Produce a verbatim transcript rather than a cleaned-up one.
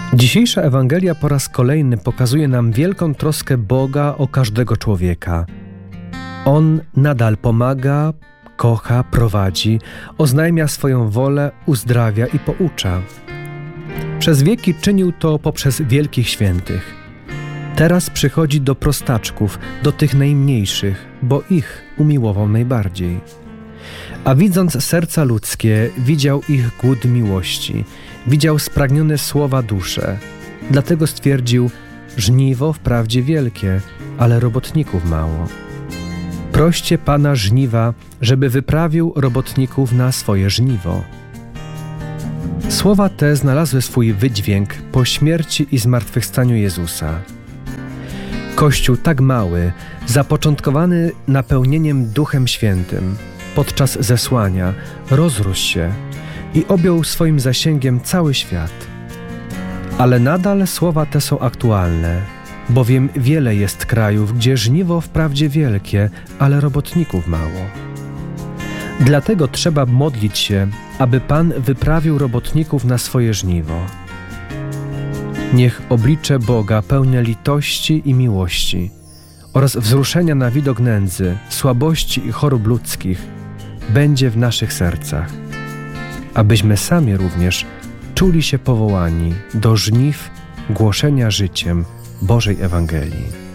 Dzisiejsza Ewangelia po raz kolejny pokazuje nam wielką troskę Boga o każdego człowieka. On nadal pomaga, kocha, prowadzi, oznajmia swoją wolę, uzdrawia i poucza. Przez wieki czynił to poprzez wielkich świętych. Teraz przychodzi do prostaczków, do tych najmniejszych, bo ich umiłował najbardziej. A widząc serca ludzkie, widział ich głód miłości, widział spragnione słowa dusze. Dlatego stwierdził: żniwo wprawdzie wielkie, ale robotników mało. Proście Pana żniwa, żeby wyprawił robotników na swoje żniwo. Słowa te znalazły swój wydźwięk po śmierci i zmartwychwstaniu Jezusa. Kościół tak mały, zapoczątkowany napełnieniem Duchem Świętym, podczas zesłania rozrósł się i objął swoim zasięgiem cały świat. Ale nadal słowa te są aktualne, bowiem wiele jest krajów, gdzie żniwo wprawdzie wielkie, ale robotników mało. Dlatego trzeba modlić się, aby Pan wyprawił robotników na swoje żniwo. Niech oblicze Boga pełne litości i miłości oraz wzruszenia na widok nędzy, słabości i chorób ludzkich będzie w naszych sercach, abyśmy sami również czuli się powołani do żniw głoszenia życiem Bożej Ewangelii.